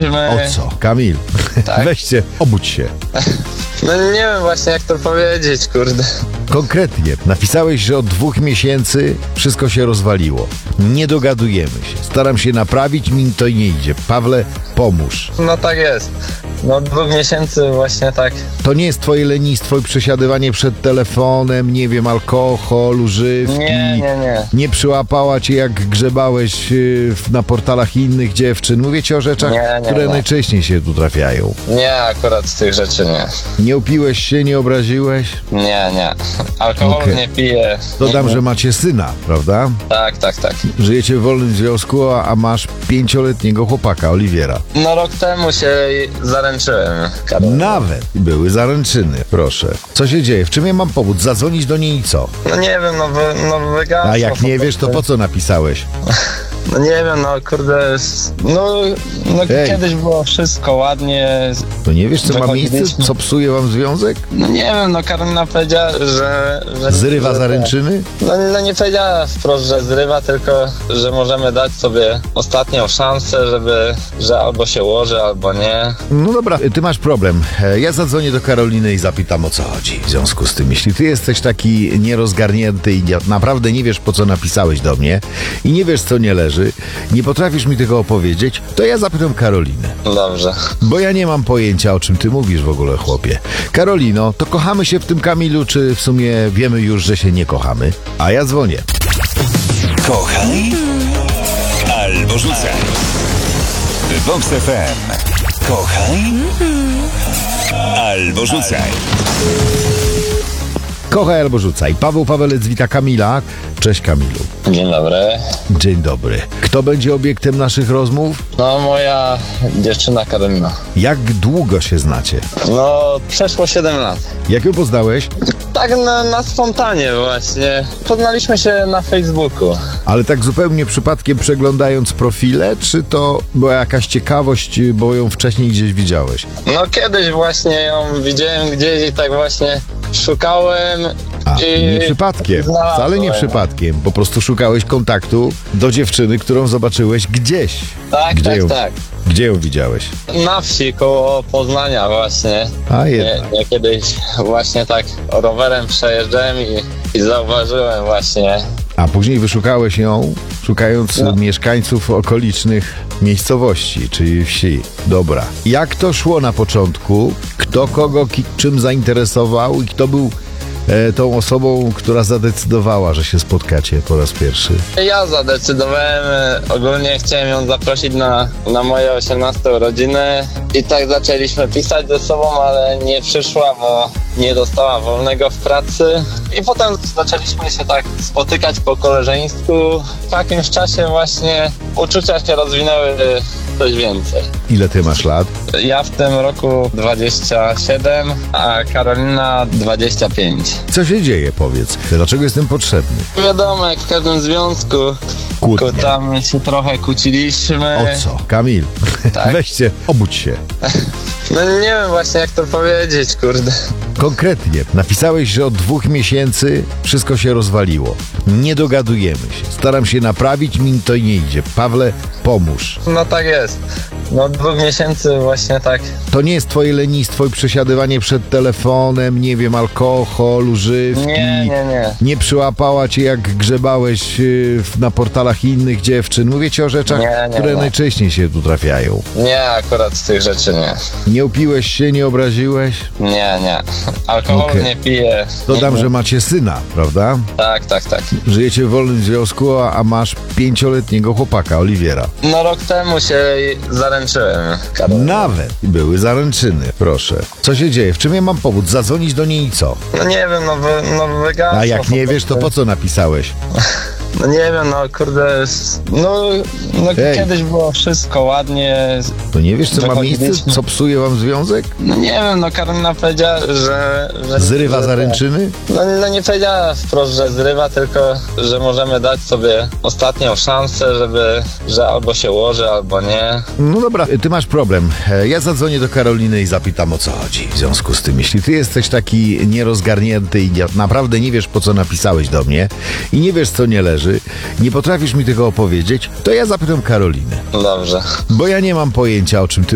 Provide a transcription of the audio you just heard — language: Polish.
kuciliśmy. O co? Kamil, Tak. weźcie, obudź się. No nie wiem właśnie jak to powiedzieć, kurde. Konkretnie, napisałeś, że od 2 miesięcy wszystko się rozwaliło. Nie dogadujemy się. Staram się naprawić, mi to nie idzie. Pawle, pomóż. No tak jest. No od 2 miesięcy właśnie tak. To nie jest twoje lenistwo i przesiadywanie przed telefonem, nie wiem, alkohol, używki. Nie. Nie przyłapała cię, jak grzebałeś na portalach innych dziewczyn. Mówię ci o rzeczach, które najczęściej się tu trafiają. Nie, akurat z tych rzeczy nie. Nie upiłeś się, nie obraziłeś? Nie. Alkohol Okej. nie piję. Dodam, że macie syna, prawda? Tak. Żyjecie w wolnym związku, a masz 5-letniego chłopaka, Oliwiera. No rok temu się zaręczyłem, Karol. Nawet były zaręczyny, proszę. Co się dzieje? W czym ja mam pomóc? Zadzwonić do niej i co? No nie wiem, wygasło. A jak nie wiesz, to po co napisałeś? No nie wiem, no kurde, kiedyś było wszystko ładnie. To nie wiesz, co ma miejsce? Wychodziliśmy. Co psuje wam związek? No nie wiem, no Karolina powiedziała, że Zrywa że- zaręczyny? No nie powiedziała wprost, że zrywa, tylko że możemy dać sobie ostatnią szansę, że albo się ułoży, albo nie. No dobra, ty masz problem. Ja zadzwonię do Karoliny i zapytam, o co chodzi w związku z tym. Jeśli ty jesteś taki nierozgarnięty i naprawdę nie wiesz, po co napisałeś do mnie i nie wiesz, co nie leży, nie potrafisz mi tego opowiedzieć, to ja zapytam Karolinę. Dobrze. Bo ja nie mam pojęcia, o czym ty mówisz w ogóle, chłopie. Karolino, to kochamy się w tym Kamilu, czy w sumie wiemy już, że się nie kochamy? A ja dzwonię. Kochaj albo rzucaj. Vox FM. Kochaj albo rzucaj. Kochaj albo rzucaj. Paweł Pawelec wita Kamila. Cześć, Kamilu. Dzień dobry. Dzień dobry. Kto będzie obiektem naszych rozmów? No moja dziewczyna Karolina. Jak długo się znacie? No przeszło 7 lat. Jak ją poznałeś? Tak na spontanie właśnie. Poznaliśmy się na Facebooku. Ale tak zupełnie przypadkiem przeglądając profile, czy to była jakaś ciekawość, bo ją wcześniej gdzieś widziałeś? No kiedyś właśnie ją widziałem gdzieś i tak właśnie szukałem. Nie przypadkiem, znalazłem. wcale nie przypadkiem. Po prostu szukałeś kontaktu do dziewczyny, którą zobaczyłeś gdzieś. Tak. Gdzie ją widziałeś? Na wsi koło Poznania właśnie. A jednak. Ja kiedyś właśnie tak rowerem przejeżdżałem i zauważyłem właśnie. A później wyszukałeś ją, szukając mieszkańców okolicznych miejscowości, czyli wsi. Dobra. Jak to szło na początku? Kto kogo czym zainteresował i kto był tą osobą, która zadecydowała, że się spotkacie po raz pierwszy? Ja zadecydowałem, ogólnie chciałem ją zaprosić na moje 18 urodziny i tak zaczęliśmy pisać ze sobą, ale nie przyszła, bo nie dostała wolnego w pracy i potem zaczęliśmy się tak spotykać po koleżeńsku. W jakimś czasie właśnie uczucia się rozwinęły coś więcej. Ile ty masz lat? Ja w tym roku 27, a Karolina 25. Co się dzieje, powiedz? Dlaczego jestem potrzebny? Wiadomo, jak w każdym związku, Kłótnie. tam się trochę kłóciliśmy. O co? Kamil, Tak. weźcie, obudź się. No nie wiem właśnie jak to powiedzieć, kurde. Konkretnie, napisałeś, że od 2 miesięcy wszystko się rozwaliło. Nie dogadujemy się. Staram się naprawić, mi to nie idzie. Pawle, pomóż. No tak jest. No od 2 miesięcy właśnie tak. To nie jest twoje lenistwo i przesiadywanie przed telefonem, nie wiem, alkohol, używki. Nie. Nie przyłapała cię, jak grzebałeś na portalach innych dziewczyn. Mówię ci o rzeczach, które najczęściej się tu trafiają. Nie, akurat z tych rzeczy nie. Nie upiłeś się, nie obraziłeś? Nie. Alkohol Okej. nie piję. Dodam, że macie syna, prawda? Tak. Żyjecie w wolnym związku, a masz 5-letniego chłopaka, Oliwiera. No rok temu się zaręczyłem, Karol. Nawet były zaręczyny, proszę. Co się dzieje? W czym ja mam pomóc? Zadzwonić do niej i co? No nie wiem, wygasło. A jak nie wiesz, to po co napisałeś? No nie wiem, kurde, kiedyś było wszystko ładnie. To nie wiesz, co ma miejsce? Wychodziliśmy. Co psuje wam związek? No nie wiem, Karolina powiedziała, że Zrywa zaręczyny? No nie powiedziała wprost, że zrywa, tylko że możemy dać sobie ostatnią szansę, że albo się ułoży, albo nie. No dobra, ty masz problem. Ja zadzwonię do Karoliny i zapytam, o co chodzi w związku z tym. Jeśli ty jesteś taki nierozgarnięty i naprawdę nie wiesz, po co napisałeś do mnie i nie wiesz, co nie leży, nie potrafisz mi tego opowiedzieć, to ja zapytam Karolinę. Dobrze. Bo ja nie mam pojęcia, o czym ty